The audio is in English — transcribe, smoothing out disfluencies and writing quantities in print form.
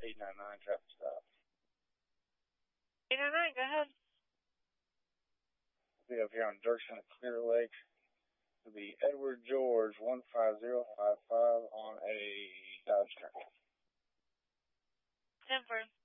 899 traffic stop. 899, go ahead. We'll be up here on Dirksen at Clear Lake. It'll be Edward George 15055 on a Dodge Trent. 10-4.